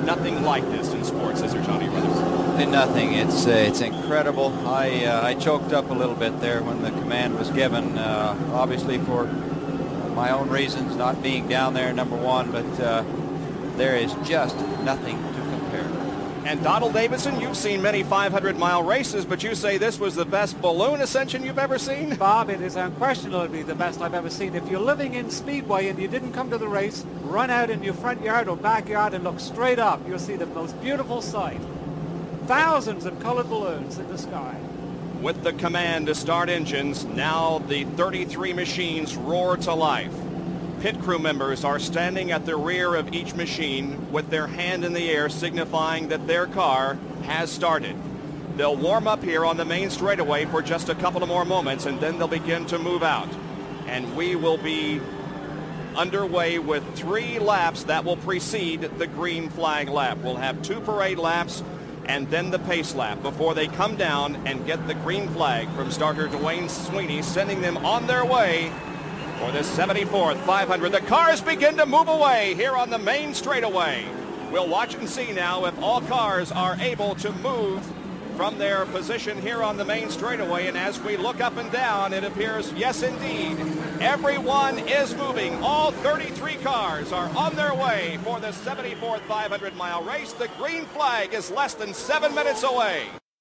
nothing like this in sports, is there, Johnny Brothers? Nothing. It's incredible. I choked up a little bit there when the command was given, obviously for my own reasons, not being down there, number one, but there is just nothing to compare. And Donald Davidson, you've seen many 500-mile races, but you say this was the best balloon ascension you've ever seen? Bob, it is unquestionably the best I've ever seen. If you're living in Speedway and you didn't come to the race, run out in your front yard or backyard and look straight up. You'll see the most beautiful sight. Thousands of colored balloons in the sky. With the command to start engines, now the 33 machines roar to life. Pit crew members are standing at the rear of each machine with their hand in the air, signifying that their car has started. They'll warm up here on the main straightaway for just a couple of more moments, and then they'll begin to move out. And we will be underway with 3 laps that will precede the green flag lap. We'll have 2 parade laps and then the pace lap before they come down and get the green flag from starter Dwayne Sweeney, sending them on their way for the 74th 500. The cars begin to move away here on the main straightaway. We'll watch and see now if all cars are able to move from their position here on the main straightaway. And as we look up and down, it appears, yes, indeed, everyone is moving. All 33 cars are on their way for the 74th 500-mile race. The green flag is less than 7 minutes away.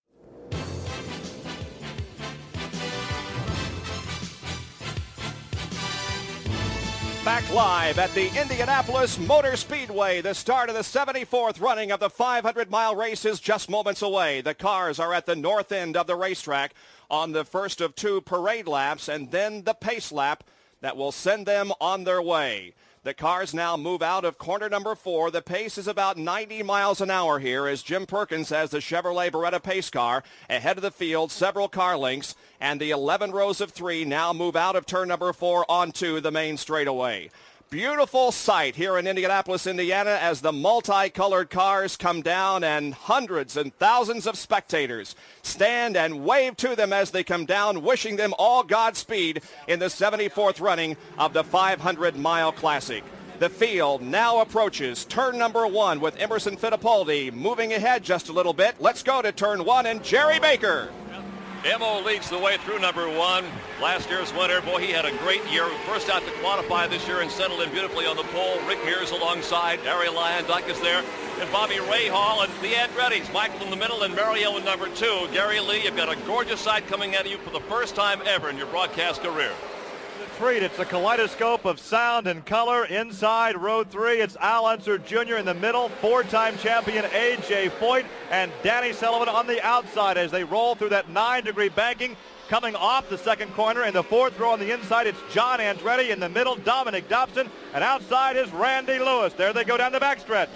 Back live at the Indianapolis Motor Speedway. The start of the 74th running of the 500-mile race is just moments away. The cars are at the north end of the racetrack on the first of 2 parade laps and then the pace lap that will send them on their way. The cars now move out of corner number 4. The pace is about 90 miles an hour here as Jim Perkins has the Chevrolet Beretta pace car ahead of the field, several car lengths, and the 11 rows of 3 now move out of turn number 4 onto the main straightaway. Beautiful sight here in Indianapolis, Indiana, as the multicolored cars come down and hundreds and thousands of spectators stand and wave to them as they come down, wishing them all Godspeed in the 74th running of the 500-mile Classic. The field now approaches turn number 1 with Emerson Fittipaldi moving ahead just a little bit. Let's go to turn 1 and Jerry Baker. Emo leads the way through number 1. Last year's winner, boy, he had a great year. First out to qualify this year and settled in beautifully on the pole. Rick Mears alongside, Ari Lyon-Duck is there, and Bobby Rahal and the Andretti's. Michael in the middle and Mario in number 2. Gary Lee, you've got a gorgeous sight coming at you for the first time ever in your broadcast career. Treat. It's a kaleidoscope of sound and color. Inside row 3, it's Al Unser Jr. in the middle, 4-time champion A.J. Foyt, and Danny Sullivan on the outside as they roll through that 9-degree banking. Coming off the second corner in the 4th row on the inside, it's John Andretti. In the middle, Dominic Dobson, and outside is Randy Lewis. There they go down the backstretch.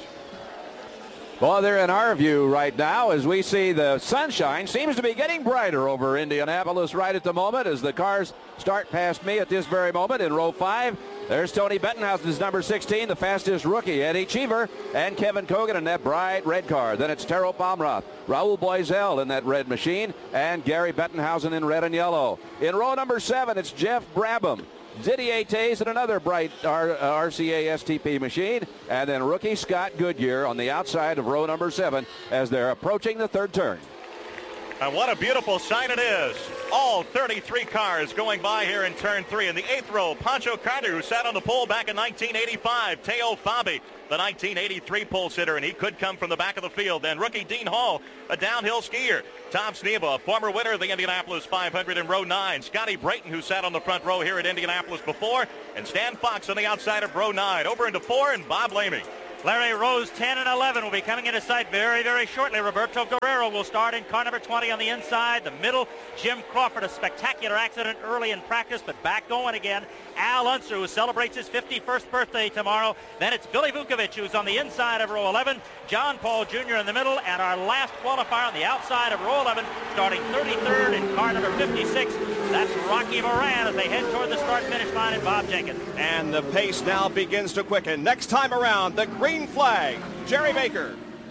Well, they're in our view right now as we see the sunshine seems to be getting brighter over Indianapolis right at the moment as the cars start past me at this very moment in row 5. There's Tony Bettenhausen's number 16, the fastest rookie, Eddie Cheever, and Kevin Kogan in that bright red car. Then it's Taro Palmroth, Raul Boisel in that red machine, and Gary Bettenhausen in red and yellow. In row number 7, it's Jeff Brabham, Didier Tays in another bright RCA STP machine, and then rookie Scott Goodyear on the outside of row number 7 as they're approaching the 3rd turn. And what a beautiful sight it is. All 33 cars going by here in turn 3. In the 8th row, Pancho Carter, who sat on the pole back in 1985. Teo Fabi, the 1983 pole sitter, and he could come from the back of the field. Then rookie Dean Hall, a downhill skier. Tom Sneva, a former winner of the Indianapolis 500 in row 9. Scotty Brayton, who sat on the front row here at Indianapolis before. And Stan Fox on the outside of row 9. Over into 4, and Bob Lamey. Larry, rows 10 and 11 will be coming into sight very, very shortly. Roberto Guerrero will start in car number 20 on the inside. The middle, Jim Crawford, a spectacular accident early in practice, but back going again. Al Unser, who celebrates his 51st birthday tomorrow. Then it's Billy Vukovich, who's on the inside of row 11. John Paul Jr. in the middle, and our last qualifier on the outside of row 11, starting 33rd in car number 56. That's Rocky Moran as they head toward the start-finish line and Bob Jenkins. And the pace now begins to quicken. Next time around, the green flag. Jerry Baker.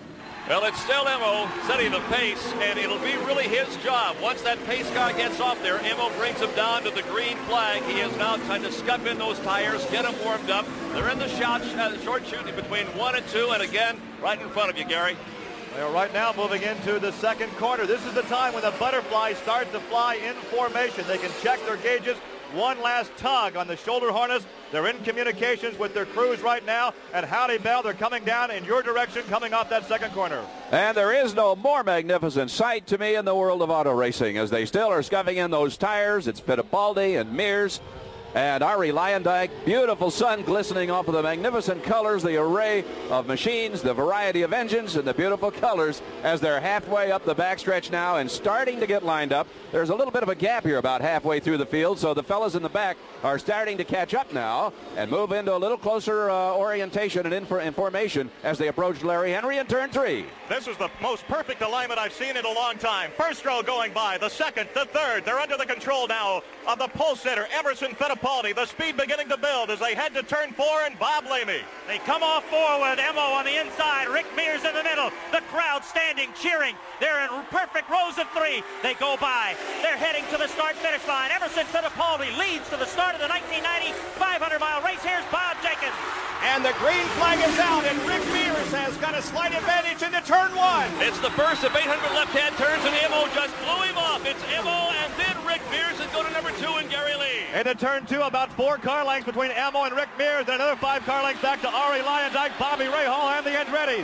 Well, it's still Emo setting the pace, and it'll be really his job. Once that pace car gets off there, Emo brings him down to the green flag. He is now trying to scuff in those tires, get them warmed up. They're in the short shooting between 1 and 2, and again, right in front of you, Gary. They are right now moving into the second corner. This is the time when the butterflies start to fly in formation. They can check their gauges. One last tug on the shoulder harness. They're in communications with their crews right now. And howdy, Bell, they're coming down in your direction, coming off that second corner. And there is no more magnificent sight to me in the world of auto racing as they still are scuffing in those tires. It's Fittipaldi and Mears and Arie Luyendyk. Beautiful sun glistening off of the magnificent colors, the array of machines, the variety of engines, and the beautiful colors as they're halfway up the backstretch now and starting to get lined up. There's a little bit of a gap here about halfway through the field, so the fellas in the back are starting to catch up now and move into a little closer orientation and in formation as they approach Larry Henry in turn 3. This is the most perfect alignment I've seen in a long time. First row going by, the second, the third. They're under the control now of the pole sitter, Emerson Fittipaldi. The speed beginning to build as they head to turn 4 and Bob Lamy. They come off forward. Emo on the inside. Rick Mears in the middle. The crowd standing, cheering. They're in perfect rows of 3. They go by. They're heading to the start-finish line. Emerson Fittipaldi leads to the start of the 1990 500-mile race. Here's Bob Jenkins. And the green flag is out, and Rick Mears has got a slight advantage into turn 1. It's the first of 800 left-hand turns, and Emo just blew him off. It's Emo and then Rick Mears and go to number 2 and Gary Lee. Into turn 2, about 4 car lengths between Emo and Rick Mears, and another 5 car lengths back to Arie Luyendyk, Bobby Rahal, and the Andretti's.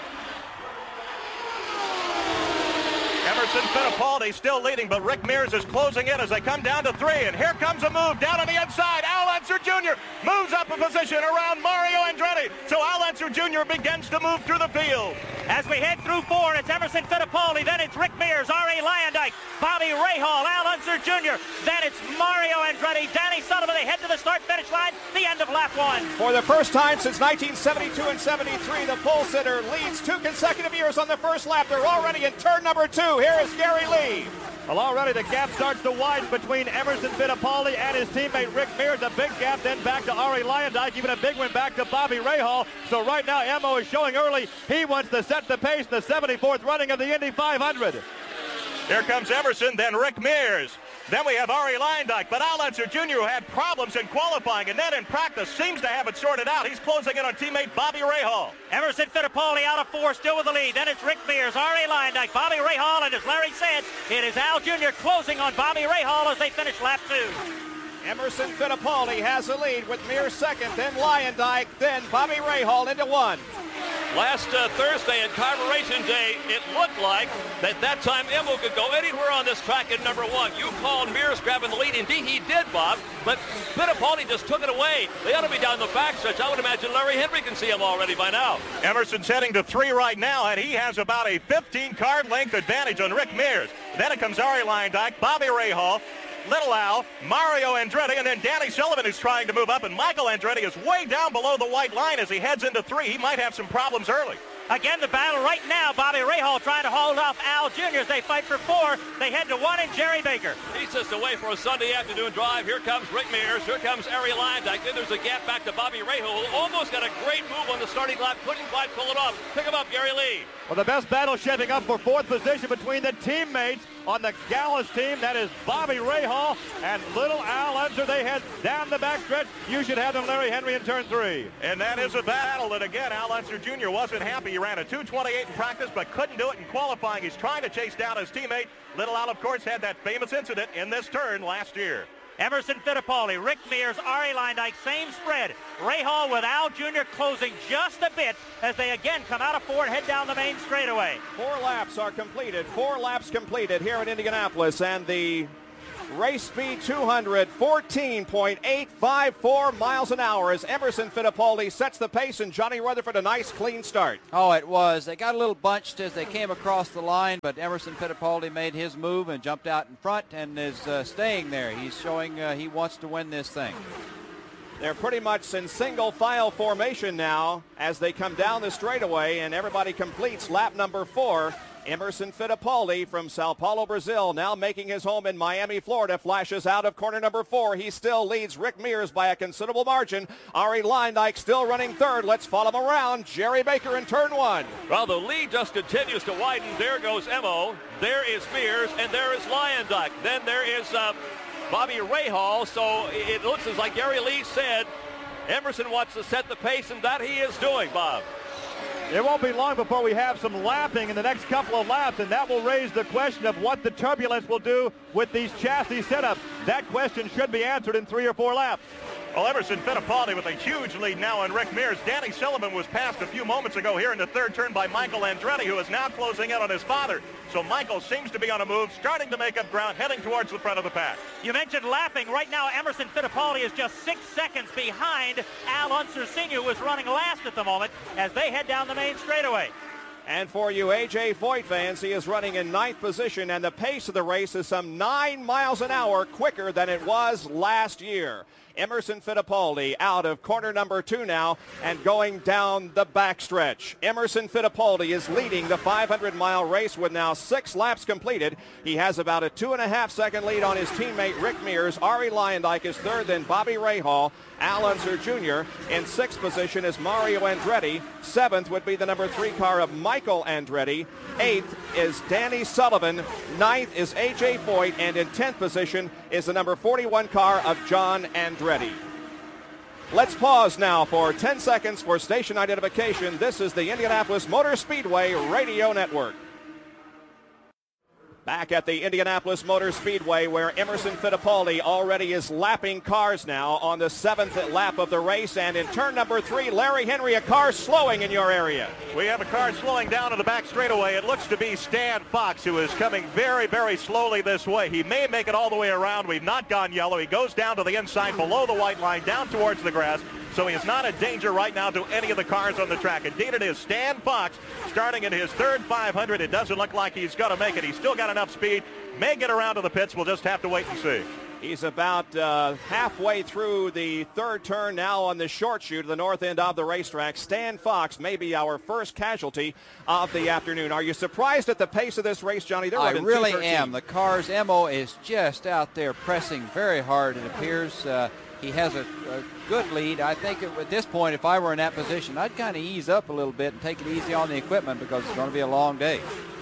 Emerson Fittipaldi still leading, but Rick Mears is closing in as they come down to 3. And here comes a move down on the inside. Al Unser Jr. moves up a position around Mario Andretti. So Al Unser Jr. begins to move through the field. As we head through 4, it's Emerson Fittipaldi, then it's Rick Mears, Arie Luyendyk, Bobby Rahal, Al Unser Jr., then it's Mario Andretti, Danny Sullivan. They head to the start-finish line, the end of lap 1. For the first time since 1972 and 73, the pole sitter leads 2 consecutive years on the first lap. They're already in turn number 2. Here is Gary Lee. Well, already the gap starts to widen between Emerson Fittipaldi and his teammate Rick Mears. A big gap then back to Arie Luyendyk, even a big one back to Bobby Rahal. So right now, Emo is showing early. He wants to set the pace in the 74th running of the Indy 500. Here comes Emerson, then Rick Mears. Then we have Arie Luyendyk, but Al Unser Jr., who had problems in qualifying and then in practice seems to have it sorted out. He's closing in on teammate Bobby Rahal. Emerson Fittipaldi out of 4, still with the lead. Then it's Rick Mears, Arie Luyendyk, Bobby Rahal, and as Larry said, it is Al Jr. closing on Bobby Rahal as they finish lap 2. Emerson Fittipaldi has the lead with Mears second, then Luyendyk, then Bobby Rahal into 1. Last Thursday at Carburetion Day, it looked like that time Emo could go anywhere on this track at number 1. You called Mears grabbing the lead. Indeed, he did, Bob. But Fittipaldi just took it away. They ought to be down the backstretch. I would imagine Larry Henry can see him already by now. Emerson's heading to 3 right now, and he has about a 15-car length advantage on Rick Mears. Then it comes Arie Luyendyk, Bobby Rahal, Little Al, Mario Andretti, and then Danny Sullivan is trying to move up, and Michael Andretti is way down below the white line as he heads into 3. He might have some problems early. Again, the battle right now. Bobby Rahal trying to hold off Al Jr. as they fight for 4. They head to 1 and Jerry Baker. He's just away for a Sunday afternoon drive. Here comes Rick Mears. Here comes Arie Luyendyk. Then there's a gap back to Bobby Rahal, who almost got a great move on the starting lap. Couldn't quite pull it off. Pick him up, Gary Lee. Well, the best battle shaping up for 4th position between the teammates on the Gallus team. That is Bobby Rahal and Little Al Unser. They head down the backstretch. You should have them, Larry Henry, in turn 3. And that is a battle. And again, Al Unser Jr. wasn't happy. He ran a 2:28 in practice, but couldn't do it in qualifying. He's trying to chase down his teammate. Little Al, of course, had that famous incident in this turn last year. Emerson Fittipaldi, Rick Mears, Arie Luyendyk, same spread. Rahal with Al Jr. closing just a bit as they again come out of 4 and head down the main straightaway. 4 laps are completed. 4 laps completed here in Indianapolis, and the race speed 200, 14.854 miles an hour as Emerson Fittipaldi sets the pace, and Johnny Rutherford a nice clean start. Oh, it was. They got a little bunched as they came across the line, but Emerson Fittipaldi made his move and jumped out in front and is staying there. He's showing he wants to win this thing. They're pretty much in single file formation now as they come down the straightaway, and everybody completes lap number 4. Emerson Fittipaldi from Sao Paulo, Brazil, now making his home in Miami, Florida, flashes out of corner number 4. He still leads Rick Mears by a considerable margin. Ari Leyendyk still running third. Let's follow him around. Jerry Baker in turn 1. Well, the lead just continues to widen. There goes Emo. There is Mears, and there is Leyendyk. Then there is Bobby Rahal. So it looks as like Gary Lee said, Emerson wants to set the pace, and that he is doing, Bob. It won't be long before we have some lapping in the next couple of laps, and that will raise the question of what the turbulence will do with these chassis setups. That question should be answered in 3 or 4 laps. Well, Emerson Fittipaldi with a huge lead now on Rick Mears. Danny Sullivan was passed a few moments ago here in the third turn by Michael Andretti, who is now closing in on his father. So Michael seems to be on a move, starting to make up ground, heading towards the front of the pack. You mentioned lapping. Right now, Emerson Fittipaldi is just 6 seconds behind Al Unser Sr., who is running last at the moment, as they head down the main straightaway. And for you A.J. Foyt fans, he is running in 9th position, and the pace of the race is some 9 miles an hour quicker than it was last year. Emerson Fittipaldi out of corner number 2 now and going down the backstretch. Emerson Fittipaldi is leading the 500-mile race with now 6 laps completed. He has about a 2.5-second lead on his teammate Rick Mears. Ari Leyendyk is third, then Bobby Rahal. Al Unser Jr. in 6th position is Mario Andretti. 7th would be the number 3 car of Michael Andretti. 8th is Danny Sullivan. 9th is A.J. Foyt. And in 10th position is the number 41 car of John Andretti. Let's pause now for 10 seconds for station identification. This is the Indianapolis Motor Speedway Radio Network. Back at the Indianapolis Motor Speedway, where Emerson Fittipaldi already is lapping cars now on the 7th lap of the race. And in turn number 3, Larry Henry, a car slowing in your area. We have a car slowing down in the back straightaway. It looks to be Stan Fox, who is coming very, very slowly this way. He may make it all the way around. We've not gone yellow. He goes down to the inside below the white line, down towards the grass. So he is not a danger right now to any of the cars on the track. Indeed, it is Stan Fox starting in his third 500. It doesn't look like he's going to make it. He's still got enough speed. May get around to the pits. We'll just have to wait and see. He's about halfway through the third turn now on the short chute to the north end of the racetrack. Stan Fox may be our first casualty of the afternoon. Are you surprised at the pace of this race, Johnny? I really am. The car's Emo is just out there pressing very hard, it appears. He has a good lead. I think at this point, if I were in that position, I'd kind of ease up a little bit and take it easy on the equipment because it's going to be a long day.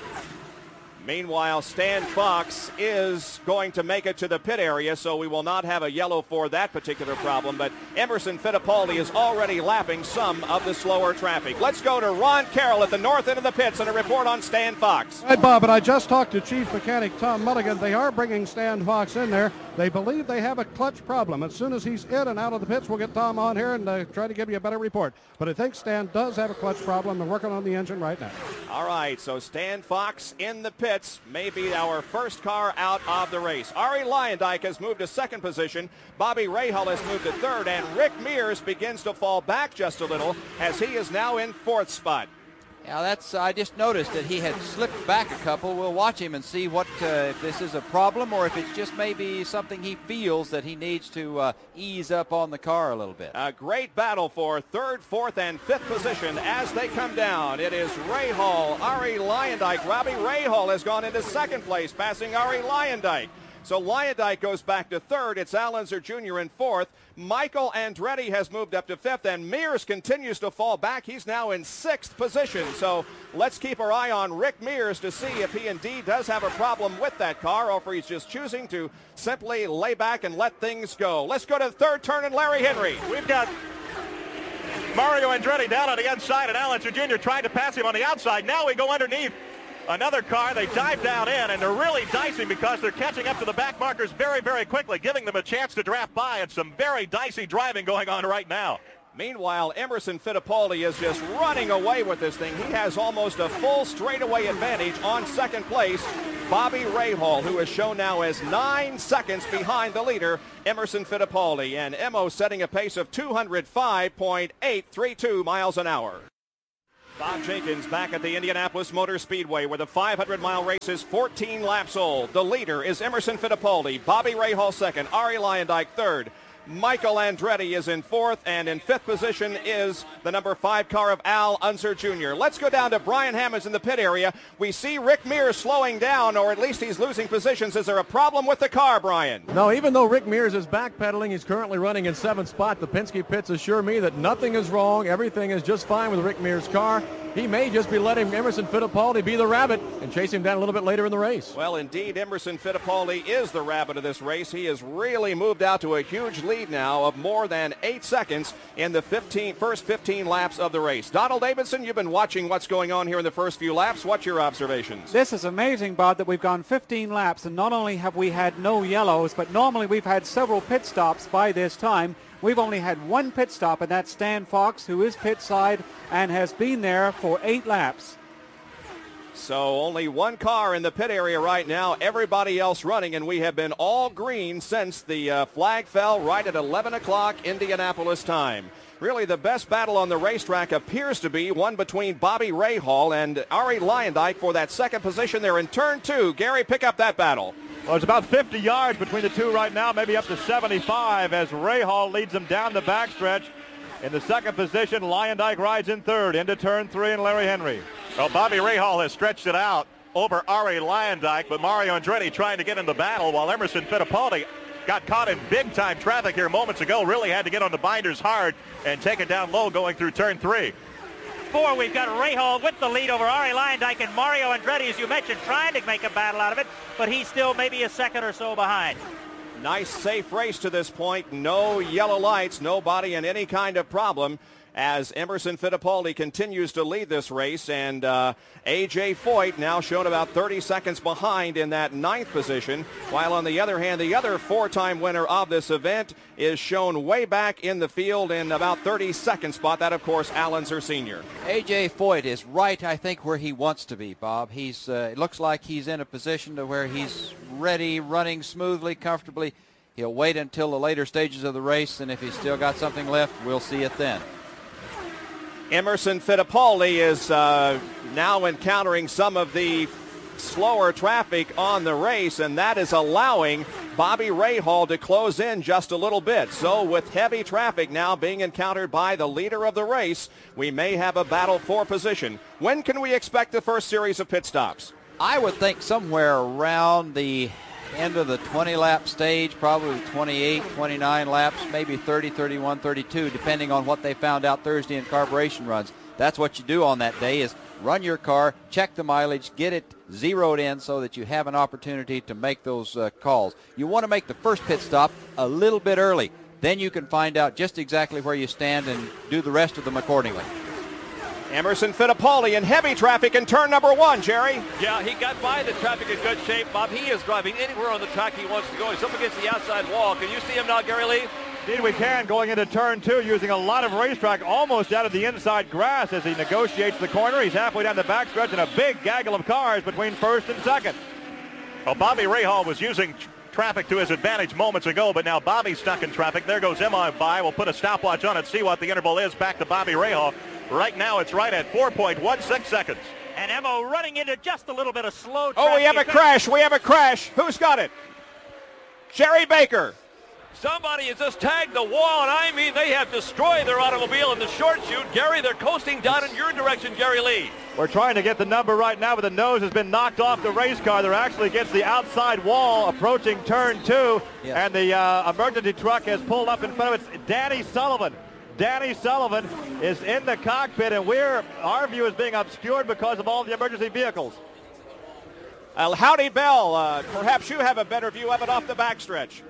Meanwhile, Stan Fox is going to make it to the pit area, so we will not have a yellow for that particular problem. But Emerson Fittipaldi is already lapping some of the slower traffic. Let's go to Ron Carroll at the north end of the pits and a report on Stan Fox. Right, Bob, and I just talked to Chief Mechanic Tom Mulligan. They are bringing Stan Fox in there. They believe they have a clutch problem. As soon as he's in and out of the pits, we'll get Tom on here and try to give you a better report. But I think Stan does have a clutch problem. They're working on the engine right now. All right, so Stan Fox in the pits, may be our first car out of the race. Ari Leyendyk has moved to 2nd position. Bobby Rahal has moved to 3rd, and Rick Mears begins to fall back just a little as he is now in 4th spot. Yeah, I just noticed that he had slipped back a couple. We'll watch him and see what if this is a problem or if it's just maybe something he feels that he needs to ease up on the car a little bit. A great battle for 3rd, 4th, and 5th position as they come down. It is Rahal, Ari Leyendyk. Robbie Rahal has gone into 2nd place, passing Ari Leyendyk. So Leyendyk goes back to 3rd. It's Al Unser Jr. in 4th. Michael Andretti has moved up to 5th, and Mears continues to fall back. He's now in 6th position. So let's keep our eye on Rick Mears to see if he indeed does have a problem with that car, or if he's just choosing to simply lay back and let things go. Let's go to the 3rd turn and Larry Henry. We've got Mario Andretti down on the inside, and Al Unser Jr. trying to pass him on the outside. Now we go underneath another car. They dive down in, and they're really dicing because they're catching up to the back markers very, very quickly, giving them a chance to draft by, and some very dicey driving going on right now. Meanwhile, Emerson Fittipaldi is just running away with this thing. He has almost a full straightaway advantage on 2nd place. Bobby Rahal, who is shown now as 9 seconds behind the leader, Emerson Fittipaldi, and Emo setting a pace of 205.832 miles an hour. Bob Jenkins back at the Indianapolis Motor Speedway, where the 500-mile race is 14 laps old. The leader is Emerson Fittipaldi, Bobby Rahal 2nd, Ari Leyendyk 3rd, Michael Andretti is in 4th, and in 5th position is the number 5 car of Al Unser Jr. Let's go down to Brian Hammonds in the pit area. We see Rick Mears slowing down, or at least he's losing positions. Is there a problem with the car, Brian? No, even though Rick Mears is backpedaling, he's currently running in 7th spot. The Penske pits assure me that nothing is wrong. Everything is just fine with Rick Mears' car. He may just be letting Emerson Fittipaldi be the rabbit and chase him down a little bit later in the race. Well, indeed, Emerson Fittipaldi is the rabbit of this race. He has really moved out to a huge lead now of more than 8 seconds in the first 15 laps of the race. Donald Davidson, you've been watching what's going on here in the first few laps. What's your observations? This is amazing, Bob, that we've gone 15 laps, and not only have we had no yellows, but normally we've had several pit stops by this time. We've only had one pit stop, and that's Stan Fox, who is pit side and has been there for 8 laps. So only one car in the pit area right now, everybody else running, and we have been all green since the flag fell right at 11 o'clock Indianapolis time. Really, the best battle on the racetrack appears to be one between Bobby Rahal and Arie Luyendyk for that second position there in turn 2. Gary, pick up that battle. Well, it's about 50 yards between the two right now, maybe up to 75 as Rahal leads them down the backstretch. In the second position, Luyendyk rides in 3rd into turn 3 and Larry Henry. Well, Bobby Rahal has stretched it out over Arie Luyendyk, but Mario Andretti trying to get in the battle while Emerson Fittipaldi got caught in big-time traffic here moments ago, really had to get on the binders hard and take it down low going through turn 3. 4, we've got Rahal with the lead over Arie Luyendyk, and Mario Andretti, as you mentioned, trying to make a battle out of it, but he's still maybe a second or so behind. Nice, safe race to this point. No yellow lights, nobody in any kind of problem as Emerson Fittipaldi continues to lead this race, and A.J. Foyt now shown about 30 seconds behind in that 9th position, while on the other hand, the other 4-time winner of this event is shown way back in the field in about 32nd spot. That, of course, Al Unser Sr. A.J. Foyt is right, I think, where he wants to be, Bob. It looks like he's in a position to where he's ready, running smoothly, comfortably. He'll wait until the later stages of the race, and if he's still got something left, we'll see it then. Emerson Fittipaldi is now encountering some of the slower traffic on the race, and that is allowing Bobby Rahal to close in just a little bit. So with heavy traffic now being encountered by the leader of the race, we may have a battle for position. When can we expect the first series of pit stops? I would think somewhere around the end of the 20-lap stage, probably 28, 29 laps, maybe 30, 31, 32, depending on what they found out Thursday in carburation runs. That's what you do on that day, is run your car, check the mileage, get it zeroed in so that you have an opportunity to make those calls. You want to make the first pit stop a little bit early. Then you can find out just exactly where you stand and do the rest of them accordingly. Emerson Fittipaldi in heavy traffic in turn number 1, Jerry. Yeah, he got by the traffic in good shape, Bob. He is driving anywhere on the track he wants to go. He's up against the outside wall. Can you see him now, Gary Lee? Indeed we can, going into turn 2, using a lot of racetrack almost out of the inside grass as he negotiates the corner. He's halfway down the backstretch and a big gaggle of cars between first and second. Well, Bobby Rahal was using traffic to his advantage moments ago, but now Bobby's stuck in traffic. There goes Emma by. We'll put a stopwatch on it, see what the interval is back to Bobby Rahal. Right now it's right at 4.16 seconds. And Emma running into just a little bit of slow traffic. Oh, we have a crash. We have a crash. Who's got it? Jerry Baker. Somebody has just tagged the wall, and I mean, they have destroyed their automobile in the short chute. Gary, they're coasting down in your direction, Gary Lee. We're trying to get the number right now, but the nose has been knocked off the race car. They're actually against the outside wall approaching turn 2, yes. And the emergency truck has pulled up in front of it. It's Danny Sullivan. Danny Sullivan is in the cockpit, and our view is being obscured because of all the emergency vehicles. Howdy, Bell. Perhaps you have a better view of it off the backstretch.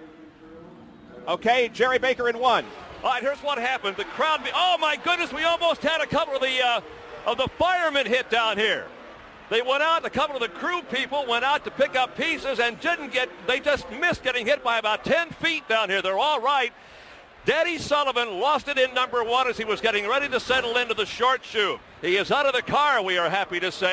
Okay, Jerry Baker in 1. All right, here's what happened. The crowd, oh my goodness, we almost had a couple of the firemen hit down here. They went out, a couple of the crew people went out to pick up pieces and they just missed getting hit by about 10 feet down here. They're all right. Danny Sullivan lost it in number 1 as he was getting ready to settle into the short chute. He is out of the car, we are happy to say.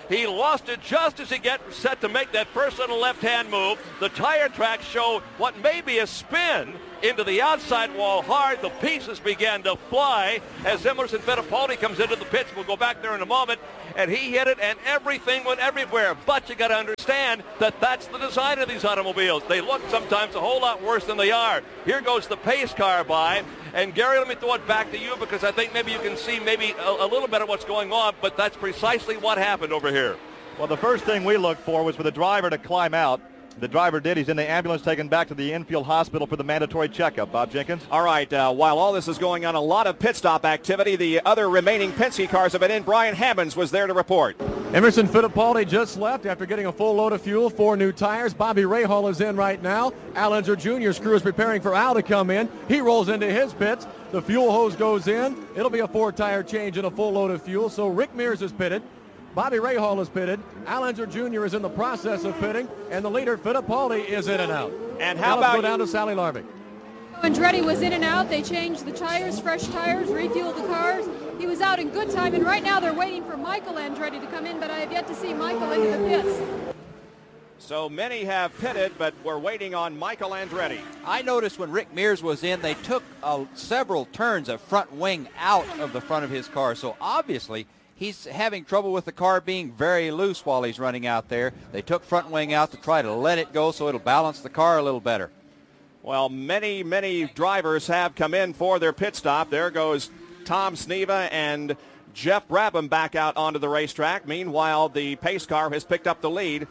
He lost it just as he gets set to make that first little left-hand move. The tire tracks show what may be a spin into the outside wall hard. The pieces began to fly as Emerson Fittipaldi comes into the pits. We'll go back there in a moment. And he hit it, and everything went everywhere. But you got to understand that that's the design of these automobiles. They look sometimes a whole lot worse than they are. Here goes the pace car by. And Gary, let me throw it back to you because I think maybe you can see maybe a little bit of what's going on, but that's precisely what happened over here. Well, the first thing we looked for was for the driver to climb out. The driver did. He's in the ambulance taken back to the infield hospital for the mandatory checkup. Bob Jenkins. All right, while all this is going on, a lot of pit stop activity. The other remaining Penske cars have been in. Brian Hammonds was there to report. Emerson Fittipaldi just left after getting a full load of fuel, 4 new tires. Bobby Rahal is in right now. Al Unser Jr.'s crew is preparing for Al to come in. He rolls into his pits. The fuel hose goes in. It'll be a 4-tire change and a full load of fuel. So Rick Mears is pitted. Bobby Rahal is pitted. Al Unser Jr. is in the process of pitting, and the leader, Fittipaldi, is in and out. And how now about let's go down to Sally Larvik. Andretti was in and out. They changed the tires, fresh tires, refueled the cars. He was out in good time, and right now they're waiting for Michael Andretti to come in, but I have yet to see Michael into the pits. So many have pitted, but we're waiting on Michael Andretti. I noticed when Rick Mears was in, they took several turns of front wing out of the front of his car. So obviously he's having trouble with the car being very loose while he's running out there. They took front wing out to try to let it go so it'll balance the car a little better. Well, many drivers have come in for their pit stop. There goes Tom Sneva and Jeff Brabham back out onto the racetrack. Meanwhile, the pace car has picked up the lead.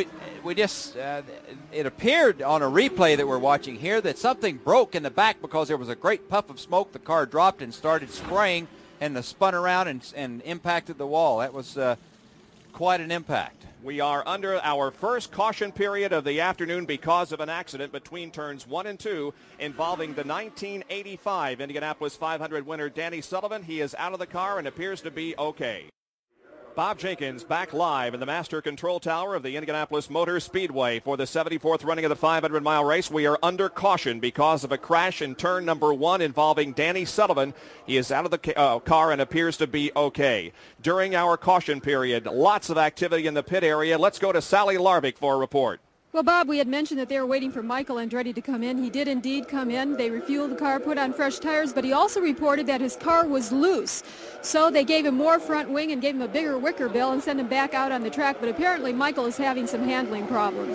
It appeared on a replay that we're watching here that something broke in the back because there was a great puff of smoke. The car dropped and started spraying and spun around and impacted the wall. That was quite an impact. We are under our first caution period of the afternoon because of an accident between turns 1 and 2 involving the 1985 Indianapolis 500 winner Danny Sullivan. He is out of the car and appears to be okay. Bob Jenkins back live in the master control tower of the Indianapolis Motor Speedway for the 74th running of the 500-mile race. We are under caution because of a crash in turn number 1 involving Danny Sullivan. He is out of the car and appears to be okay. During our caution period, lots of activity in the pit area. Let's go to Sally Larvik for a report. Well, Bob, we had mentioned that they were waiting for Michael Andretti to come in. He did indeed come in. They refueled the car, put on fresh tires, but he also reported that his car was loose. So they gave him more front wing and gave him a bigger wicker bill and sent him back out on the track. But apparently Michael is having some handling problems.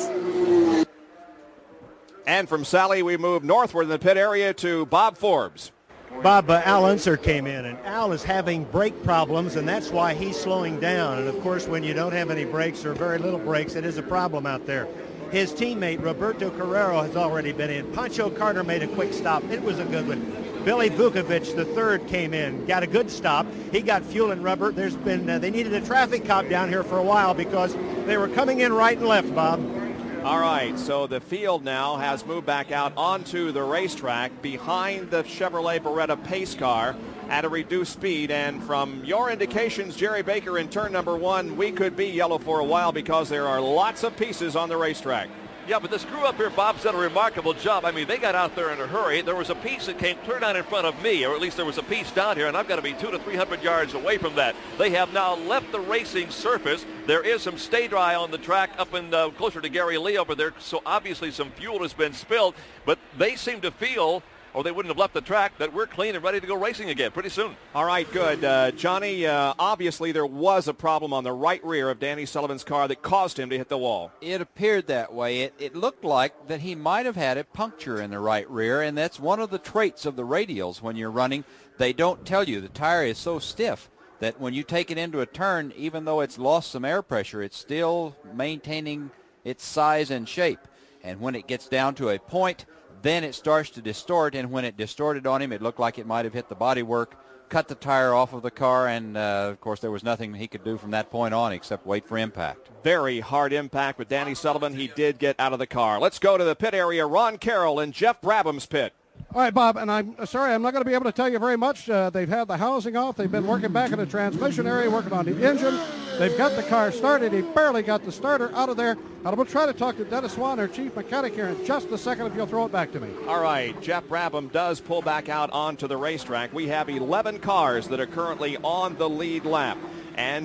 And from Sally, we move northward in the pit area to Bob Forbes. Bob, Al Unser came in, and Al is having brake problems, and that's why he's slowing down. And, of course, when you don't have any brakes or very little brakes, it is a problem out there. His teammate, Roberto Carrero, has already been in. Pancho Carter made a quick stop. It was a good one. Billy Vukovic, the third, came in, got a good stop. He got fuel and rubber. There's been they needed a traffic cop down here for a while because they were coming in right and left, Bob. All right, so the field now has moved back out onto the racetrack behind the Chevrolet Beretta pace car at a reduced speed. And from your indications, Jerry Baker, in turn number 1, we could be yellow for a while because there are lots of pieces on the racetrack. Yeah, but this crew up here, Bob's done a remarkable job. I mean, they got out there in a hurry. There was a piece that came clear down in front of me, or at least there was a piece down here, and I've got to be 200 to 300 yards away from that. They have now left the racing surface. There is some stay dry on the track up in closer to Gary Lee over there, so obviously some fuel has been spilled, but they seem to feel, or they wouldn't have left the track, that we're clean and ready to go racing again pretty soon. All right, good. Johnny, obviously there was a problem on the right rear of Danny Sullivan's car that caused him to hit the wall. It appeared that way. It looked like that he might have had a puncture in the right rear, and that's one of the traits of the radials when you're running. They don't tell you. The tire is so stiff that when you take it into a turn, even though it's lost some air pressure, it's still maintaining its size and shape. And when it gets down to a point, then it starts to distort, and when it distorted on him, it looked like it might have hit the bodywork, cut the tire off of the car, and, of course, there was nothing he could do from that point on except wait for impact. Very hard impact with Danny Sullivan. He did get out of the car. Let's go to the pit area. Ron Carroll in Jeff Brabham's pit. All right, Bob, and I'm sorry, I'm not going to be able to tell you very much. They've had the housing off. They've been working back in the transmission area, working on the engine. They've got the car started. He barely got the starter out of there. And I'm going to try to talk to Dennis Swan, our chief mechanic, here in just a second if you'll throw it back to me. All right, Jeff Brabham does pull back out onto the racetrack. We have 11 cars that are currently on the lead lap. And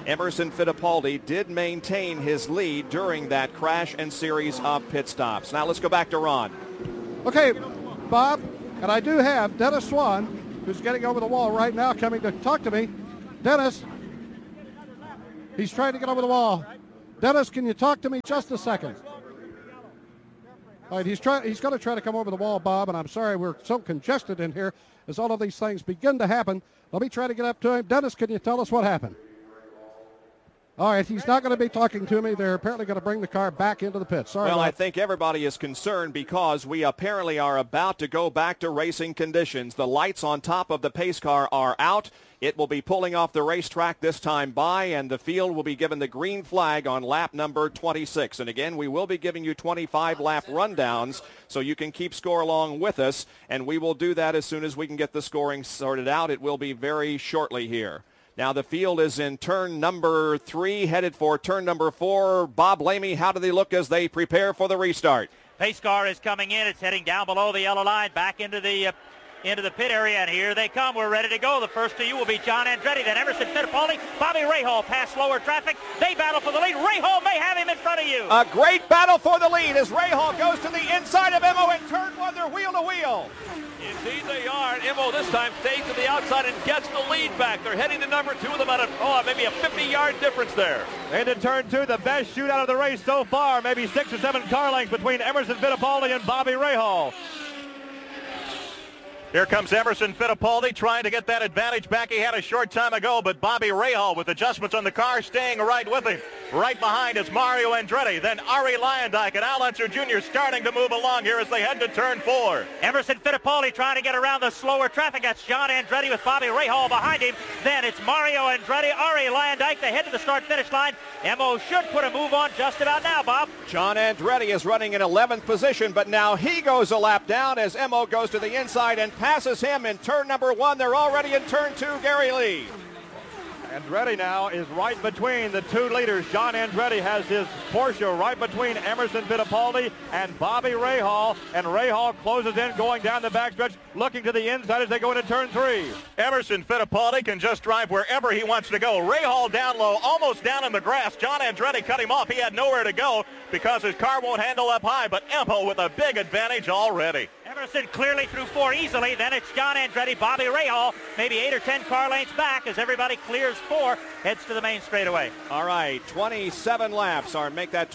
Emerson Fittipaldi did maintain his lead during that crash and series of pit stops. Now let's go back to Ron. Okay, Bob, and I do have Dennis Swan, who's getting over the wall right now, coming to talk to me. Dennis, he's trying to get over the wall. Dennis, can you talk to me just a second? All right, he's going to try to come over the wall, Bob, and I'm sorry we're so congested in here as all of these things begin to happen. Let me try to get up to him. Dennis, can you tell us what happened? All right, he's not going to be talking to me. They're apparently going to bring the car back into the pit. Sorry. Well, I think everybody is concerned because we apparently are about to go back to racing conditions. The lights on top of the pace car are out. It will be pulling off the racetrack this time by, and the field will be given the green flag on lap number 26. And again, we will be giving you 25-lap rundowns so you can keep score along with us, and we will do that as soon as we can get the scoring sorted out. It will be very shortly here. Now the field is in turn number 3, headed for turn number 4. Bob Lamy, how do they look as they prepare for the restart? Pace car is coming in. It's heading down below the yellow line, back into the pit area, and here they come. We're ready to go. The first to you will be John Andretti, then Emerson Fittipaldi, Bobby Rahal past slower traffic. They battle for the lead. Rahal may have him in front of you. A great battle for the lead as Rahal goes to the inside of Emo in turn 1. They're wheel to wheel. Indeed they are. And Emo this time stays to the outside and gets the lead back. They're heading to number 2 with about maybe a 50-yard difference there. Into turn 2, the best shootout of the race so far. Maybe 6 or 7 car lengths between Emerson Fittipaldi and Bobby Rahal. Here comes Emerson Fittipaldi trying to get that advantage back he had a short time ago, but Bobby Rahal with adjustments on the car staying right with him. Right behind is Mario Andretti, then Arie Luyendyk and Al Unser Jr. starting to move along here as they head to turn 4. Emerson Fittipaldi trying to get around the slower traffic. That's John Andretti with Bobby Rahal behind him. Then it's Mario Andretti, Arie Luyendyk. They head to the start-finish line. Emo should put a move on just about now, Bob. John Andretti is running in 11th position, but now he goes a lap down as Emo goes to the inside and passes him in turn number 1. They're already in turn 2, Gary Lee. Andretti now is right between the 2 leaders. John Andretti has his Porsche right between Emerson Fittipaldi and Bobby Rahal, and Rahal closes in going down the backstretch, looking to the inside as they go into turn 3. Emerson Fittipaldi can just drive wherever he wants to go. Rahal down low, almost down in the grass. John Andretti cut him off. He had nowhere to go because his car won't handle up high, but Emo with a big advantage already. Emerson clearly through 4 easily. Then it's John Andretti, Bobby Rahal, maybe 8 or 10 car lengths back as everybody clears 4, heads to the main straightaway. All right, 27 laps, or make that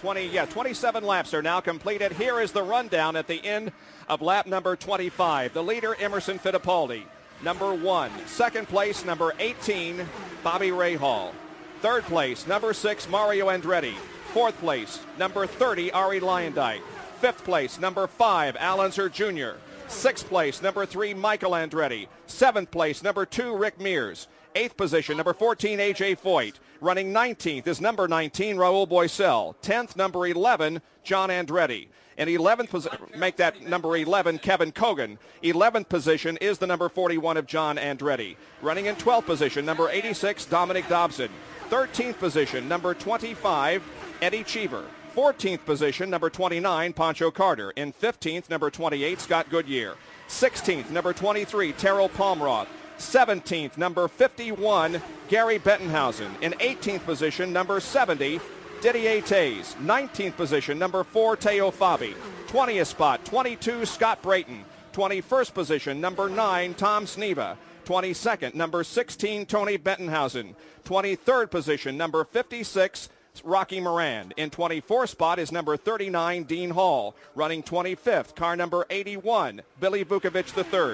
27 laps are now completed. Here is the rundown at the end of lap number 25. The leader, Emerson Fittipaldi. Number 1, second place, number 18, Bobby Rahal. Third place, number 6, Mario Andretti. Fourth place, number 30, Arie Luyendyk. Fifth place, number 5, Al Unser Jr. Sixth place, number 3, Michael Andretti. Seventh place, number 2, Rick Mears. Eighth position, number 14, A.J. Foyt. Running 19th is number 19, Raul Boesel. 10th, number 11, John Andretti. In 11th position, make that number 11, Kevin Kogan. 11th position is the number 41 of John Andretti. Running in 12th position, number 86, Dominic Dobson. 13th position, number 25, Eddie Cheever. 14th position, number 29, Pancho Carter. In 15th, number 28, Scott Goodyear. 16th, number 23, Terrell Palmroth. 17th, number 51, Gary Bettenhausen. In 18th position, number 70, Didier Tays. 19th position, number 4, Teo Fabi. 20th spot, 22, Scott Brayton. 21st position, number 9, Tom Sneva. 22nd, number 16, Tony Bettenhausen. 23rd position, number 56, Rocky Moran. In 24th spot is number 39, Dean Hall. Running 25th, car number 81, Billy Vukovic III.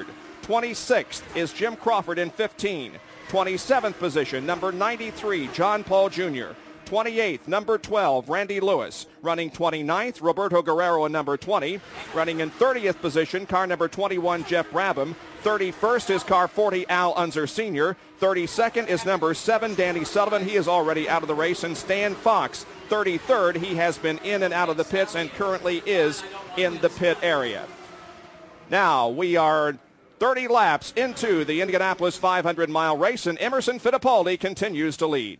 26th is Jim Crawford in 15. 27th position, number 93, John Paul Jr. 28th, number 12, Randy Lewis. Running 29th, Roberto Guerrero in number 20. Running in 30th position, car number 21, Jeff Brabham. 31st is car 40, Al Unser Sr. 32nd is number 7, Danny Sullivan. He is already out of the race. And Stan Fox, 33rd. He has been in and out of the pits and currently is in the pit area. Now we are 30 laps into the Indianapolis 500-mile race, and Emerson Fittipaldi continues to lead.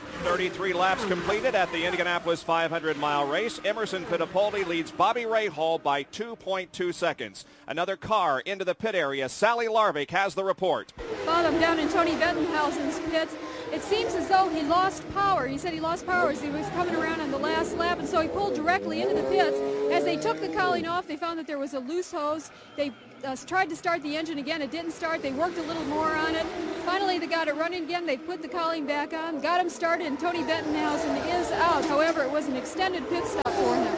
33 laps completed at the Indianapolis 500-mile race. Emerson Fittipaldi leads Bobby Rahal by 2.2 seconds. Another car into the pit area. Sally Larvik has the report. Bob, I'm down in Tony Bettenhausen's pits. It seems as though he lost power. He said he lost power as he was coming around on the last lap, and so he pulled directly into the pits. As they took the cowling off, they found that there was a loose hose. They tried to start the engine again. It didn't start. They worked a little more on it. Finally, they got it running again. They put the cowling back on, got him started, and Tony Bettenhausen is out. However, it was an extended pit stop for him.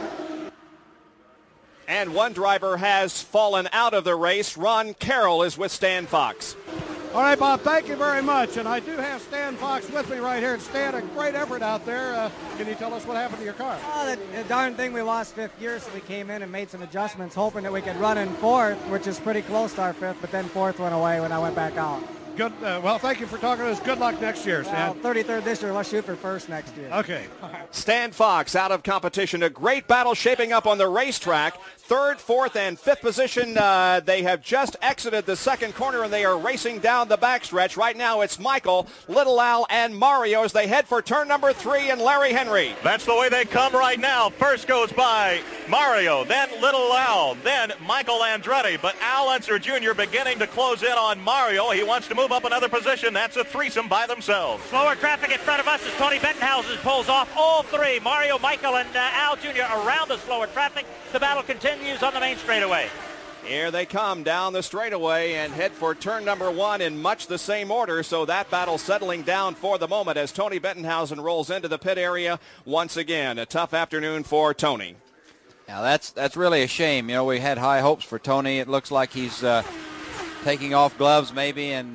And one driver has fallen out of the race. Ron Carroll is with Stan Fox. All right, Bob, thank you very much. And I do have Stan Fox with me right here. And Stan, a great effort out there. Can you tell us what happened to your car? Oh, the darn thing, we lost fifth gear, so we came in and made some adjustments, hoping that we could run in fourth, which is pretty close to our fifth, but then fourth went away when I went back out. Good. Well, thank you for talking to us. Good luck next year, Stan. Well, 33rd this year. Let's shoot for first next year. Okay. Stan Fox out of competition. A great battle shaping up on the racetrack. Third, fourth, and fifth position. They have just exited the second corner, and they are racing down the backstretch. Right now, it's Michael, Little Al, and Mario as they head for turn number 3 and Larry Henry. That's the way they come right now. First goes by Mario, then Little Al, then Michael Andretti. But Al Unser Jr. beginning to close in on Mario. He wants to move up another position. That's a threesome by themselves. Slower traffic in front of us as Tony Bettenhausen pulls off all three. Mario, Michael, and Al Jr. around the slower traffic. The battle continues on the main straightaway. Here they come down the straightaway and head for turn number 1 in much the same order. So that battle settling down for the moment as Tony Bettenhausen rolls into the pit area once again. A tough afternoon for Tony. Now that's really a shame. You know, we had high hopes for Tony. It looks like he's taking off gloves maybe, and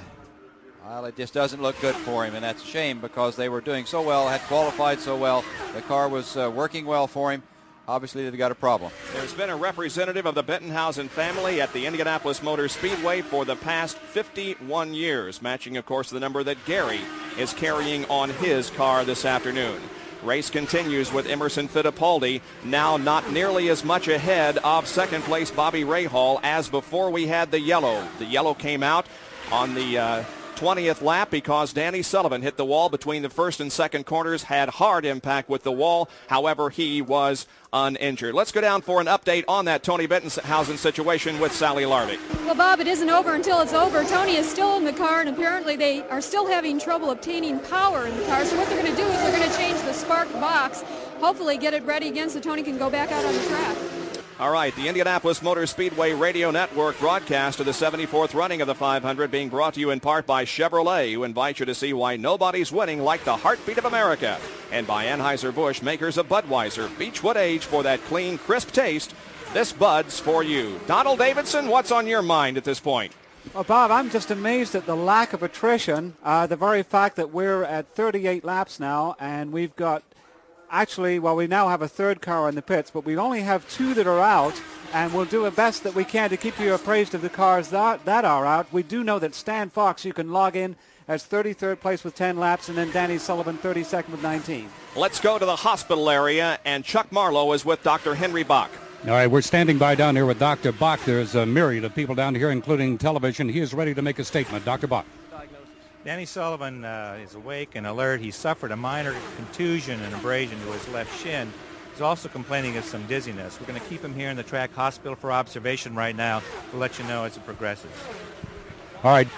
well, it just doesn't look good for him, and that's a shame because they were doing so well, had qualified so well. The car was working well for him. Obviously, they've got a problem. There's been a representative of the Bettenhausen family at the Indianapolis Motor Speedway for the past 51 years, matching, of course, the number that Gary is carrying on his car this afternoon. Race continues with Emerson Fittipaldi now not nearly as much ahead of second place Bobby Rahal as before we had the yellow. The yellow came out on the 20th lap because Danny Sullivan hit the wall between the first and second corners, had hard impact with the wall. However, he was uninjured. Let's go down for an update on that Tony Bettenhausen situation with Sally Lardick. Well, Bob, it isn't over until it's over. Tony is still in the car, and apparently they are still having trouble obtaining power in the car. So what they're going to do is they're going to change the spark box, hopefully get it ready again so Tony can go back out on the track. All right, the Indianapolis Motor Speedway Radio Network broadcast of the 74th running of the 500 being brought to you in part by Chevrolet, who invite you to see why nobody's winning like the heartbeat of America, and by Anheuser-Busch, makers of Budweiser, Beechwood Age for that clean, crisp taste. This Bud's for you. Donald Davidson, what's on your mind at this point? Well, Bob, I'm just amazed at the lack of attrition, the very fact that we're at 38 laps now, and we've got actually, well, we now have a third car in the pits, but we only have 2 that are out, and we'll do the best that we can to keep you appraised of the cars that are out. We do know that Stan Fox, you can log in as 33rd place with 10 laps, and then Danny Sullivan 32nd with 19. Let's go to the hospital area, and Chuck Marlowe is with Dr. Henry Bach. All right, we're standing by down here with Dr. Bach. There's a myriad of people down here, including television. He is ready to make a statement. Dr. Bach. Danny Sullivan is awake and alert. He suffered a minor contusion and abrasion to his left shin. He's also complaining of some dizziness. We're going to keep him here in the track hospital for observation right now. We'll let you know as it progresses. All right.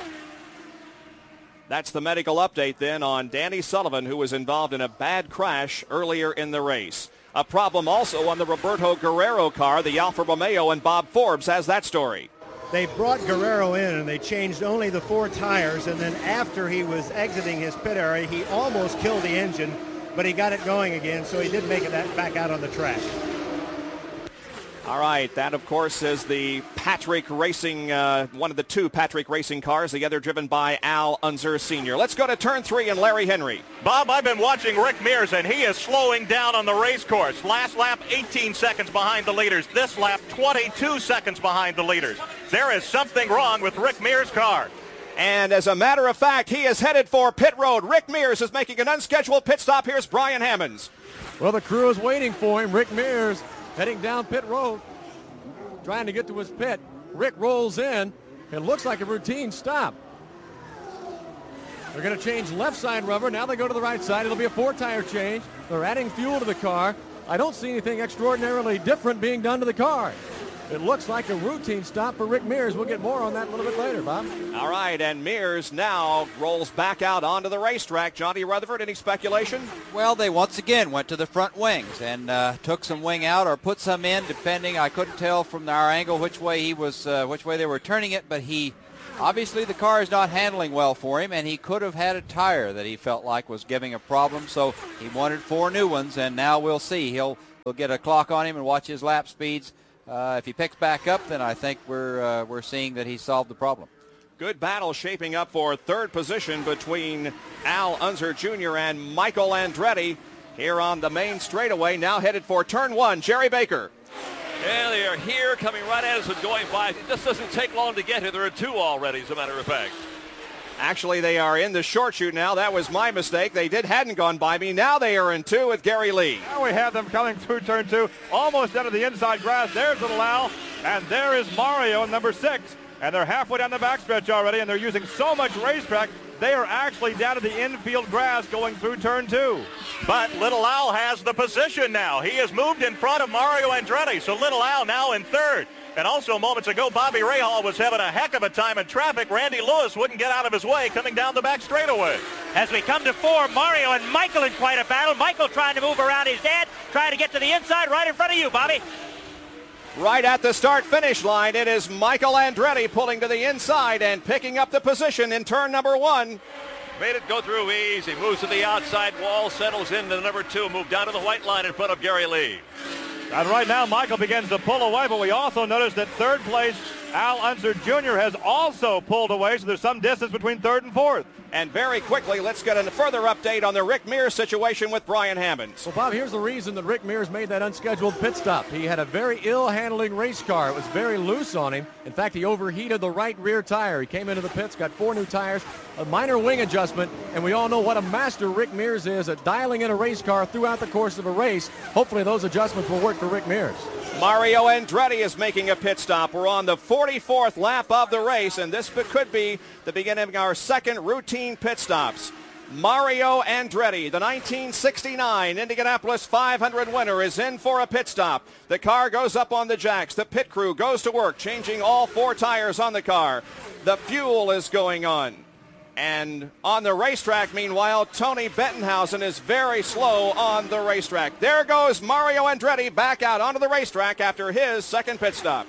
That's the medical update then on Danny Sullivan, who was involved in a bad crash earlier in the race. A problem also on the Roberto Guerrero car, the Alfa Romeo, and Bob Forbes has that story. They brought Guerrero in and they changed only the 4 tires, and then after he was exiting his pit area, he almost killed the engine, but he got it going again, so he did make it back out on the track. All right, that of course is the Patrick Racing, one of the 2 Patrick Racing cars, the other driven by Al Unser Sr. Let's go to turn 3 and Larry Henry. Bob, I've been watching Rick Mears, and he is slowing down on the race course. Last lap, 18 seconds behind the leaders. This lap, 22 seconds behind the leaders. There is something wrong with Rick Mears' car. And as a matter of fact, he is headed for pit road. Rick Mears is making an unscheduled pit stop. Here's Brian Hammonds. Well, the crew is waiting for him. Rick Mears heading down pit road, trying to get to his pit. Rick rolls in. It looks like a routine stop. They're going to change left side rubber. Now they go to the right side. It'll be a 4-tire change. They're adding fuel to the car. I don't see anything extraordinarily different being done to the car. it looks like a routine stop for Rick Mears. We'll get more on that a little bit later, Bob. All right, and Mears now rolls back out onto the racetrack. Johnny Rutherford, any speculation? Well, they once again went to the front wings and took some wing out or put some in, depending. I couldn't tell from our angle which way they were turning it, but obviously the car is not handling well for him, and he could have had a tire that he felt like was giving a problem, so he wanted 4 new ones, and now we'll see. He'll get a clock on him and watch his lap speeds. If he picks back up, then I think we're seeing that he solved the problem. Good battle shaping up for third position between Al Unser Jr. and Michael Andretti here on the main straightaway, now headed for turn 1. Jerry Baker. Yeah, they are here, coming right at us and going by. It just doesn't take long to get here. There are 2 already, as a matter of fact. Actually, they are in the short chute now. That was my mistake. They hadn't gone by me. Now they are in 2 with Gary Lee. Now we have them coming through turn 2, almost out of the inside grass. There's Little Al, and there is Mario in number 6. And they're halfway down the backstretch already, and they're using so much racetrack, they are actually down to the infield grass going through turn 2. But Little Al has the position now. He has moved in front of Mario Andretti, so Little Al now in third. And also moments ago, Bobby Rahal was having a heck of a time in traffic. Randy Lewis wouldn't get out of his way coming down the back straightaway. As we come to 4, Mario and Michael in quite a battle. Michael trying to move around his dad, trying to get to the inside right in front of you, Bobby. Right at the start-finish line, it is Michael Andretti pulling to the inside and picking up the position in turn number 1. Made it go through easy. Moves to the outside wall, settles into number 2, moved down to the white line in front of Gary Lee. And right now, Michael begins to pull away, but we also notice that third place, Al Unser Jr. has also pulled away, so there's some distance between third and fourth. And very quickly, let's get a further update on the Rick Mears situation with Brian Hammonds. Well, Bob, here's the reason that Rick Mears made that unscheduled pit stop. He had a very ill-handling race car. It was very loose on him. In fact, he overheated the right rear tire. He came into the pits, got 4 new tires, a minor wing adjustment, and we all know what a master Rick Mears is at dialing in a race car throughout the course of a race. Hopefully those adjustments will work for Rick Mears. Mario Andretti is making a pit stop. We're on the 44th lap of the race, and this could be the beginning of our second routine pit stops. Mario Andretti, the 1969 Indianapolis 500 winner, is in for a pit stop. The car goes up on the jacks. The pit crew goes to work, changing all 4 tires on the car. The fuel is going on. And on the racetrack, meanwhile, Tony Bettenhausen is very slow on the racetrack. There goes Mario Andretti back out onto the racetrack after his second pit stop.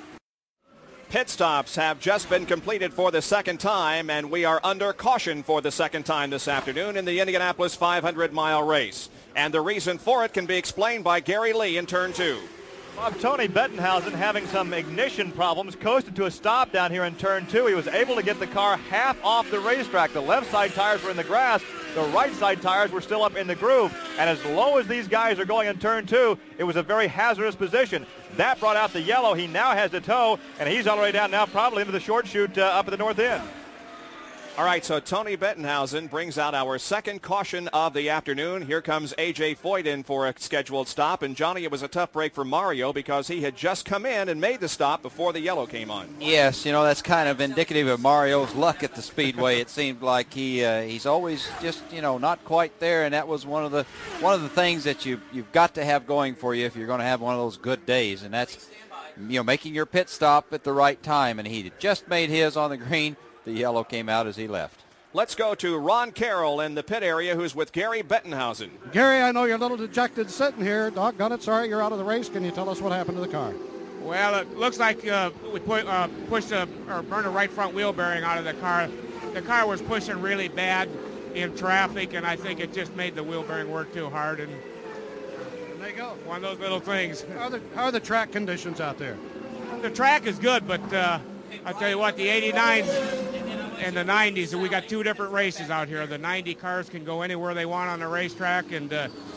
Pit stops have just been completed for the second time, and we are under caution for the second time this afternoon in the Indianapolis 500-mile race. And the reason for it can be explained by Gary Lee in turn 2. Bob, Tony Bettenhausen having some ignition problems, coasted to a stop down here in turn 2. He was able to get the car half off the racetrack. The left side tires were in the grass. The right side tires were still up in the groove. And as low as these guys are going in turn 2, it was a very hazardous position. That brought out the yellow. He now has the tow, and he's all the way down now probably into the short chute up at the north end. All right, so Tony Bettenhausen brings out our second caution of the afternoon. Here comes A.J. Foyt in for a scheduled stop. And, Johnny, it was a tough break for Mario because he had just come in and made the stop before the yellow came on. Yes, you know, that's kind of indicative of Mario's luck at the Speedway. It seemed like he's always just, you know, not quite there. And that was one of the things that you've got to have going for you if you're going to have one of those good days. And that's, you know, making your pit stop at the right time. And he had just made his on the green. The yellow came out as he left. Let's go to Ron Carroll in the pit area, who's with Gary Bettenhausen. Gary, I know you're a little dejected sitting here. Doggone it, sorry you're out of the race. Can you tell us what happened to the car? Well, it looks like we pushed or burned a right front wheel bearing out of the car. The car was pushing really bad in traffic, and I think it just made the wheel bearing work too hard. And there you go. One of those little things. How are the track conditions out there? The track is good, but I'll tell you what, the 89s and the 90s, we got 2 different races out here. The 90 cars can go anywhere they want on the racetrack, and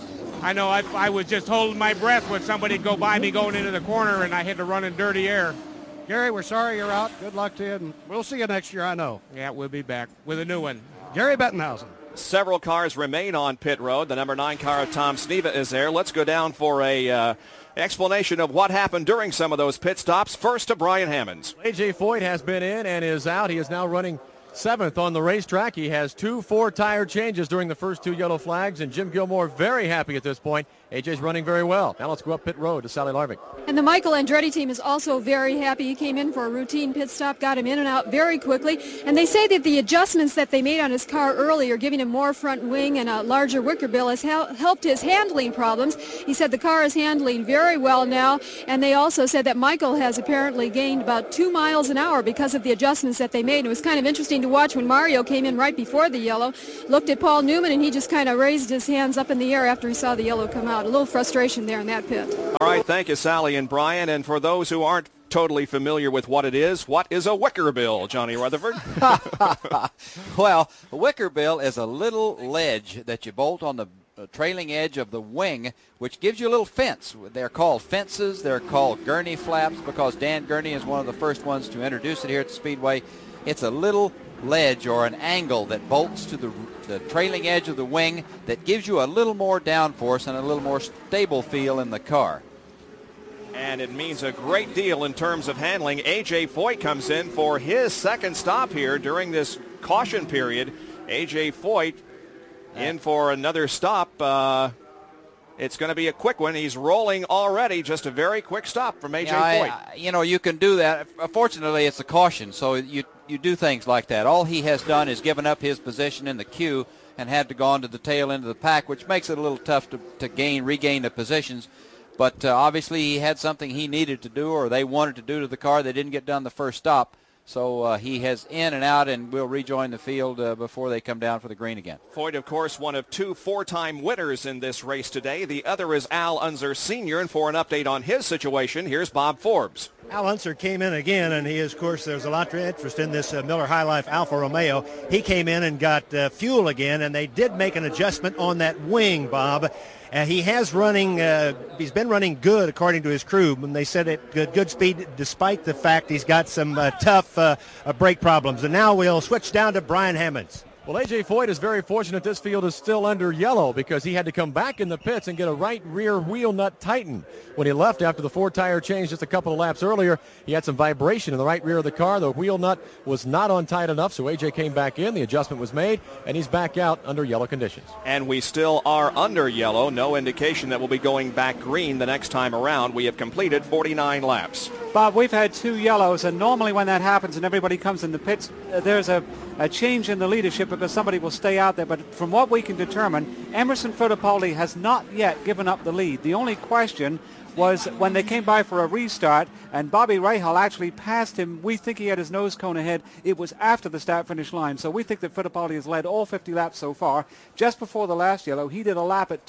I know I was just holding my breath when somebody'd go by me going into the corner, and I had to run in dirty air. Gary, we're sorry you're out. Good luck to you, and we'll see you next year, I know. Yeah, we'll be back with a new one. Gary Bettenhausen. Several cars remain on pit road. The number 9 car of Tom Sneva is there. Let's go down for a explanation of what happened during some of those pit stops. First to Brian Hammonds. A.J. Foyt has been in and is out. He is now running 7th on the racetrack. He has 2 4-tire changes during the first 2 yellow flags, and Jim Gilmore very happy at this point. AJ's running very well. Now let's go up pit road to Sally Larvik. And the Michael Andretti team is also very happy. He came in for a routine pit stop, got him in and out very quickly. And they say that the adjustments that they made on his car earlier, giving him more front wing and a larger wicker bill, has helped his handling problems. He said the car is handling very well now. And they also said that Michael has apparently gained about 2 miles an hour because of the adjustments that they made. And it was kind of interesting to watch when Mario came in right before the yellow, looked at Paul Newman, and he just kind of raised his hands up in the air after he saw the yellow come out. A little frustration there in that pit. All right, thank you, Sally and Brian. And for those who aren't totally familiar with what is a wicker bill, Johnny Rutherford? Well, a wicker bill is a little ledge that you bolt on the trailing edge of the wing, which gives you a little fence. They're called fences. They're called gurney flaps because Dan Gurney is one of the first ones to introduce it here at the Speedway. It's a little ledge or an angle that bolts to the trailing edge of the wing that gives you a little more downforce and a little more stable feel in the car. And it means a great deal in terms of handling. A.J. Foyt comes in for his second stop here during this caution period. A.J. Foyt in for another stop. It's going to be a quick one. He's rolling already. Just a very quick stop from A.J. Foyt. You know, you can do that. Fortunately, it's a caution, so you do things like that. All he has done is given up his position in the queue and had to go on to the tail end of the pack, which makes it a little tough to regain the positions. But obviously he had something he needed to do or they wanted to do to the car. They didn't get done the first stop. So he has in and out and will rejoin the field before they come down for the green again. Foyt, of course, one of 2 4-time winners in this race today. The other is Al Unser Sr. And for an update on his situation, here's Bob Forbes. Al Unser came in again, and he, of course, there's a lot of interest in this Miller High Life Alfa Romeo. He came in and got fuel again, and they did make an adjustment on that wing, Bob. He has running, he's been running good according to his crew, and they said at good speed despite the fact he's got some tough brake problems. And now we'll switch down to Brian Hammonds. Well, A.J. Foyt is very fortunate this field is still under yellow because he had to come back in the pits and get a right rear wheel nut tightened. When he left after the 4-tire change just a couple of laps earlier, he had some vibration in the right rear of the car. The wheel nut was not on tight enough, so A.J. came back in. The adjustment was made, and he's back out under yellow conditions. And we still are under yellow. No indication that we'll be going back green the next time around. We have completed 49 laps. Bob, we've had 2 yellows, and normally when that happens and everybody comes in the pits, there's a change in the leadership because somebody will stay out there. But from what we can determine, Emerson Fittipaldi has not yet given up the lead. The only question was when they came by for a restart, and Bobby Rahal actually passed him. We think he had his nose cone ahead. It was after the start-finish line. So we think that Fittipaldi has led all 50 laps so far. Just before the last yellow, he did a lap at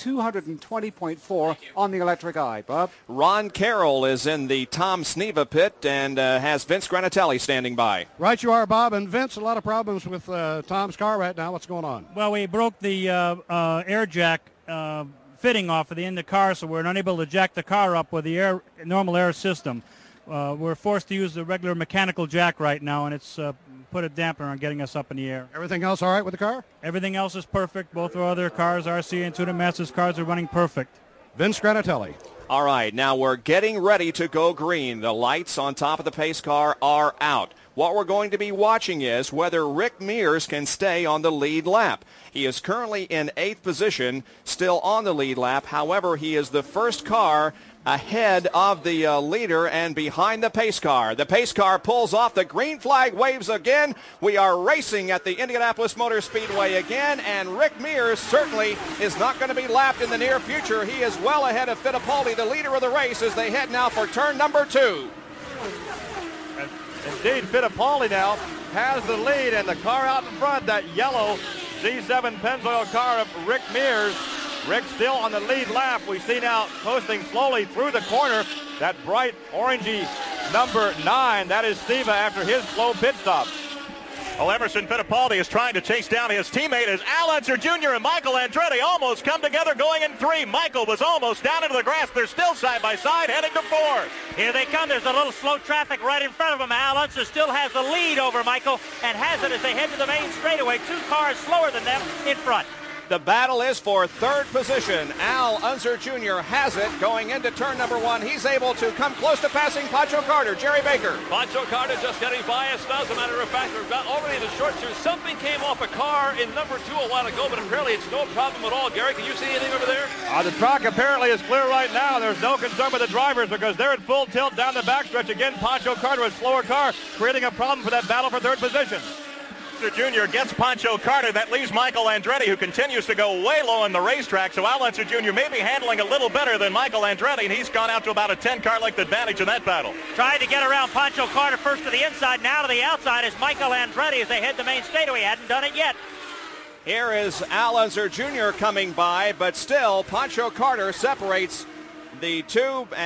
220.4 on the electric eye. Bob? Ron Carroll is in the Tom Sneva pit and has Vince Granatelli standing by. Right you are, Bob. And Vince, a lot of problems with Tom's car right now. What's going on? Well, we broke the air jack fitting off of the end of the car, so we're unable to jack the car up with the normal air system. We're forced to use the regular mechanical jack right now, and it's put a damper on getting us up in the air. Everything else all right with the car? Everything else is perfect. Both our other cars, RC and Tuna Masters cars, are running perfect. Vince Granatelli. All right, now we're getting ready to go green. The lights on top of the pace car are out. What we're going to be watching is whether Rick Mears can stay on the lead lap. He is currently in 8th position, still on the lead lap. However, he is the first car ahead of the leader and behind the pace car. The pace car pulls off. The green flag waves again. We are racing at the Indianapolis Motor Speedway again, and Rick Mears certainly is not going to be lapped in the near future. He is well ahead of Fittipaldi, the leader of the race, as they head now for turn number 2. Indeed, Fittipaldi now has the lead, and the car out in front, that yellow Z7 Pennzoil car of Rick Mears. Rick still on the lead lap. We see now coasting slowly through the corner, that bright orangey number 9. That is Sneva after his slow pit stop. Well, Emerson Fittipaldi is trying to chase down his teammate as Al Unser Jr. and Michael Andretti almost come together going in 3. Michael was almost down into the grass. They're still side by side heading to 4. Here they come. There's a little slow traffic right in front of them. Al Unser still has the lead over Michael and has it as they head to the main straightaway. 2 cars slower than them in front. The battle is for third position. Al Unser Jr. has it going into turn number 1. He's able to come close to passing Pancho Carter. Jerry Baker. Pancho Carter just getting by us now. As a matter of fact, we're already in the short shoes. Something came off a car in number 2 a while ago, but apparently it's no problem at all. Gary, can you see anything over there? The track apparently is clear right now. There's no concern with the drivers because they're at full tilt down the backstretch. Again, Pancho Carter, a slower car, creating a problem for that battle for third position. Jr. gets Pancho Carter. That leaves Michael Andretti, who continues to go way low on the racetrack. So Al Unser Jr. may be handling a little better than Michael Andretti, and he's gone out to about a 10-car length advantage in that battle. Trying to get around Pancho Carter first to the inside, now to the outside is Michael Andretti as they head the main straightaway. He hadn't done it yet. Here is Al Unser Jr. coming by, but still Pancho Carter separates the two.